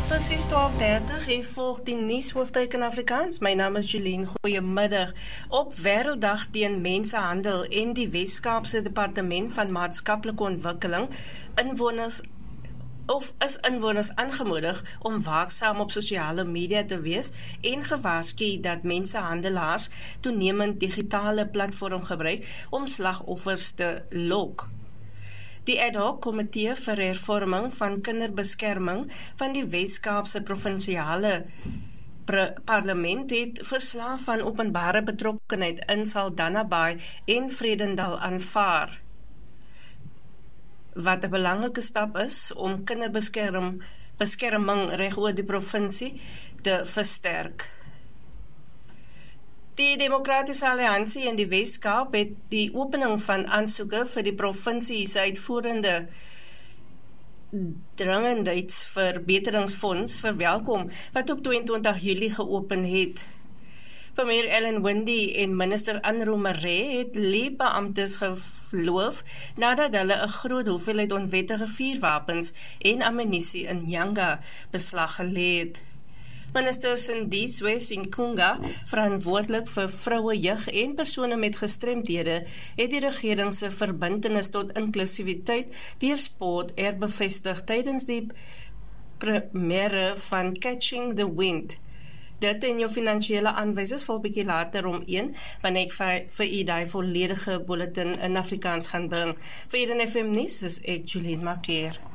Precies 12:30 en volg die nuushoofdteken in Afrikaans. My naam is Jolien. Goeiemiddag. Op Wêrelddag teen Mensenhandel en die Wes-Kaapse Departement van Maatskaplike Ontwikkeling inwoners aangemoedig om waaksaam op sosiale media te wees en gewaarsku dat mensenhandelaars toenemend digitale platform gebruik om slagoffers te lok. Die ad hoc komitee vir hervorming van kinderbeskerming van die Wes-Kaapse provinsiale parlement het verslae van openbare betrokkenheid in Saldanha Bay en Vredendal aanvaar, wat 'n belangrike stap is om kinderbeskerming reg oor die provinsie te versterk. Die Demokratiese Alliansie in die Wes-Kaap het die opening van aansoeke vir die provinsie se uitvoerende dringendheidsverbeteringsfonds verwelkom, wat op 22 Julie geopen het. Premier Ellen Windey en minister Anro Maree het leebeamptes geloof nadat hulle 'n groot hoeveelheid onwettige vuurwapens en ammunisie in Yanga beslag gelê het. Minister Sindiswe Sinkunga, verantwoordelik vir vroue, jeug en persone met gestremdhede, het die regering se verbintenis tot inklusiwiteit deur sport herbevestig tydens die premiere van Catching the Wind. Dit en jou finansiële aanwysers vol bietjie later om 1, wanneer ek vir u die volledige bulletin in Afrikaans gaan bring. Vir hier in FM Nuus is ek Jolien Makeer.